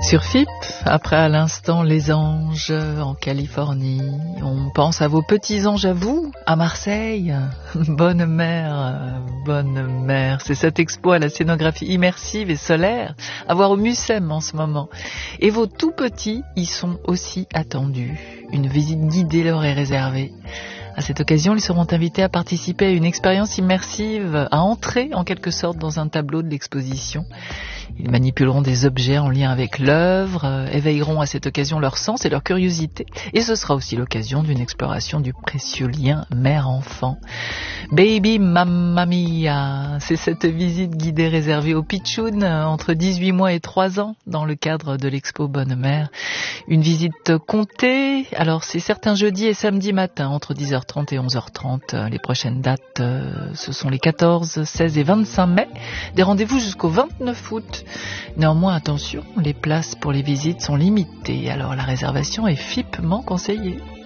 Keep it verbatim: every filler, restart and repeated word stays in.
Sur F I P, après à l'instant les anges en Californie, on pense à vos petits anges à vous, à Marseille. Bonne mère, bonne mère. C'est cette expo à la scénographie immersive et solaire à voir au Mucem en ce moment. Et vos tout petits y sont aussi attendus. Une visite guidée leur est réservée. À cette occasion, ils seront invités à participer à une expérience immersive, à entrer en quelque sorte dans un tableau de l'exposition. Ils manipuleront des objets en lien avec l'œuvre, euh, éveilleront à cette occasion leur sens et leur curiosité. Et ce sera aussi l'occasion d'une exploration du précieux lien mère-enfant. Baby Mamma Mia, c'est cette visite guidée réservée aux pitchouns entre dix-huit mois et trois ans dans le cadre de l'expo Bonne Mère. Une visite comptée, alors c'est certains jeudis et samedis matin entre dix heures trente et onze heures trente. Les prochaines dates, euh, ce sont les quatorze, seize et vingt-cinq mai. Des rendez-vous jusqu'au vingt-neuf août. Néanmoins, attention, les places pour les visites sont limitées, alors la réservation est fipement conseillée.